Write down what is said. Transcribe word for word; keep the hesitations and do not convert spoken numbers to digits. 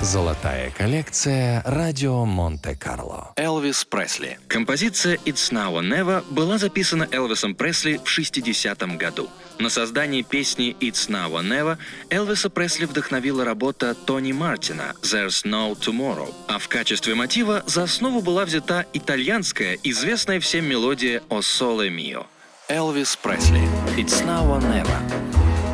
Золотая коллекция «Радио Монте-Карло». Элвис Пресли. Композиция «It's Now or Never» была записана Элвисом Пресли в шестидесятом году. На создание песни «It's Now or Never» Элвиса Пресли вдохновила работа Тони Мартина «There's No Tomorrow», а в качестве мотива за основу была взята итальянская, известная всем мелодия «O Sole Mio». Элвис Пресли. «It's Now or Never».